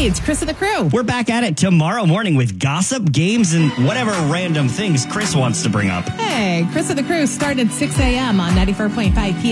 it's Chris and the crew. We're back at it tomorrow morning with gossip, games, and whatever random things Chris wants to bring up. Hey, Chris and the crew start at 6 a.m. on 94.5 PM.